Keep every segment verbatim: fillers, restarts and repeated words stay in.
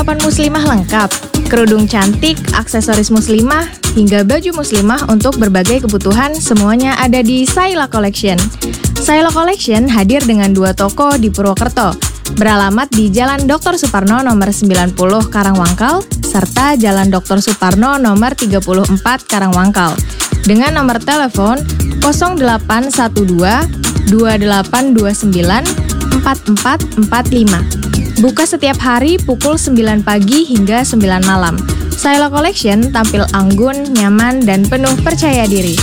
Papan muslimah lengkap, kerudung cantik, aksesoris muslimah, hingga baju muslimah untuk berbagai kebutuhan semuanya ada di Saila Collection. Saila Collection hadir dengan dua toko di Purwokerto, beralamat di Jalan Doktor Suparno nomor sembilan puluh Karangwangkal, serta Jalan Doktor Suparno nomor tiga puluh empat Karangwangkal, dengan nomor telepon nol delapan satu dua, dua delapan dua sembilan, empat empat empat lima. Buka setiap hari pukul sembilan pagi hingga sembilan malam. Saila Collection tampil anggun, nyaman, dan penuh percaya diri.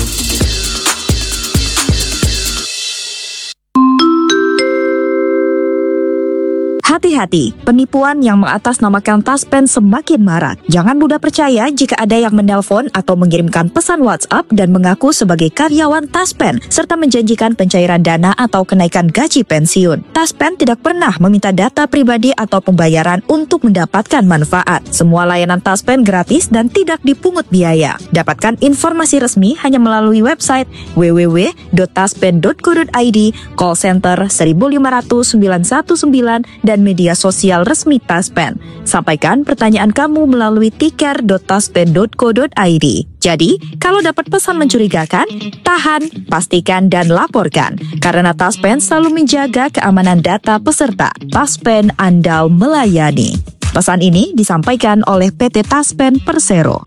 Hati-hati, penipuan yang mengatasnamakan Taspen semakin marak. Jangan mudah percaya jika ada yang menelpon atau mengirimkan pesan WhatsApp dan mengaku sebagai karyawan Taspen, serta menjanjikan pencairan dana atau kenaikan gaji pensiun. Taspen tidak pernah meminta data pribadi atau pembayaran untuk mendapatkan manfaat. Semua layanan Taspen gratis dan tidak dipungut biaya. Dapatkan informasi resmi hanya melalui website w w w dot taspen dot co dot i d, call center seribu lima ratus sembilan satu sembilan, dan media sosial resmi Taspen. Sampaikan pertanyaan kamu melalui tiker dot taspen dot co dot i d. Jadi, kalau dapat pesan mencurigakan, tahan, pastikan, dan laporkan. Karena Taspen selalu menjaga keamanan data peserta. Taspen andal melayani. Pesan ini disampaikan oleh P T Taspen Persero.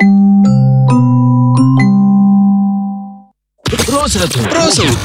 Pro satu Pro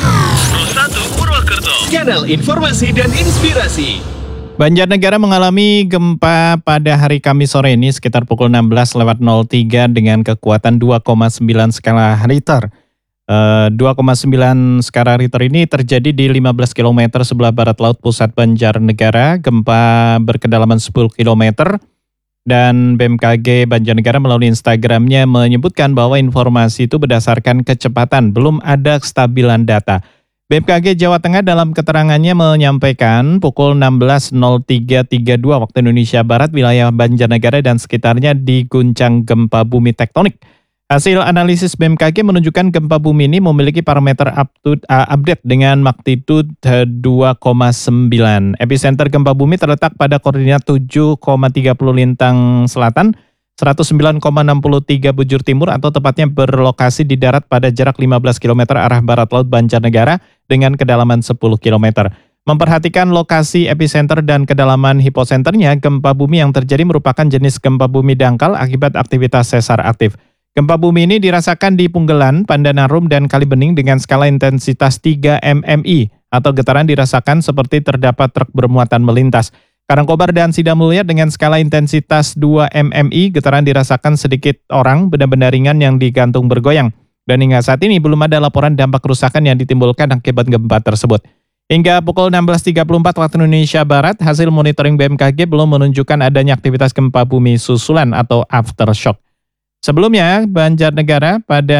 satu Purwokerto, kanal informasi dan inspirasi. Banjarnegara mengalami gempa pada hari Kamis sore ini sekitar pukul enam belas lewat nol tiga dengan kekuatan dua koma sembilan skala Richter. Uh, dua koma sembilan skala Richter ini terjadi di lima belas kilometer sebelah barat laut pusat Banjarnegara. Gempa berkedalaman sepuluh kilometer. Dan B M K G Banjarnegara melalui Instagramnya menyebutkan bahwa informasi itu berdasarkan kecepatan, belum ada kestabilan data. B M K G Jawa Tengah dalam keterangannya menyampaikan pukul enam belas nol tiga tiga dua waktu Indonesia Barat wilayah Banjarnegara dan sekitarnya diguncang gempa bumi tektonik. Hasil analisis B M K G menunjukkan gempa bumi ini memiliki parameter up to, uh, update dengan magnitudo dua koma sembilan. Epicenter gempa bumi terletak pada koordinat tujuh koma tiga nol lintang selatan, seratus sembilan koma enam tiga bujur timur, atau tepatnya berlokasi di darat pada jarak lima belas kilometer arah barat laut Banjarnegara dengan kedalaman sepuluh kilometer. Memperhatikan lokasi epicenter dan kedalaman hiposenternya, gempa bumi yang terjadi merupakan jenis gempa bumi dangkal akibat aktivitas sesar aktif. Gempa bumi ini dirasakan di Punggelan, Pandanarum, dan Kalibening dengan skala intensitas tiga M M I, atau getaran dirasakan seperti terdapat truk bermuatan melintas. Karangkobar dan Sidamulya dengan skala intensitas dua M M I, getaran dirasakan sedikit orang, benda-benda ringan yang digantung bergoyang. Dan hingga saat ini belum ada laporan dampak kerusakan yang ditimbulkan akibat gempa tersebut. Hingga pukul enam belas tiga puluh empat waktu Indonesia Barat, hasil monitoring B M K G belum menunjukkan adanya aktivitas gempa bumi susulan atau aftershock. Sebelumnya, Banjarnegara pada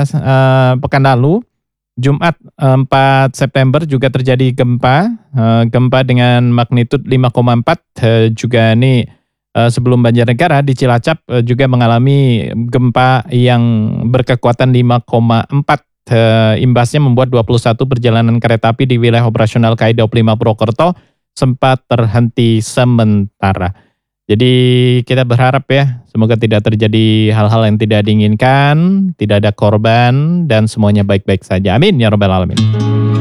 uh, pekan lalu, Jumat empat September juga terjadi gempa, uh, gempa dengan magnitud lima koma empat, uh, juga ini uh, sebelum Banjarnegara di Cilacap uh, juga mengalami gempa yang berkekuatan lima koma empat. Uh, imbasnya membuat dua puluh satu perjalanan kereta api di wilayah operasional K I Daup lima Purwokerto sempat terhenti sementara. Jadi kita berharap ya, semoga tidak terjadi hal-hal yang tidak diinginkan, tidak ada korban, dan semuanya baik-baik saja. Amin ya rabbal alamin.